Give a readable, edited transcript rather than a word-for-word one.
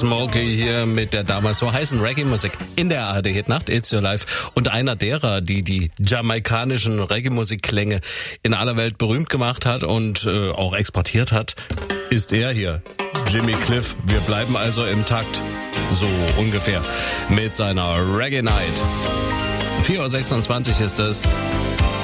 Smokey hier mit der damals so heißen Reggae-Musik in der ARD Hitnacht, It's Your Life. Und einer derer, die jamaikanischen Reggae-Musikklänge in aller Welt berühmt gemacht hat und auch exportiert hat, ist er hier, Jimmy Cliff. Wir bleiben also im Takt, so ungefähr, mit seiner Reggae Night. 4:26 Uhr ist es.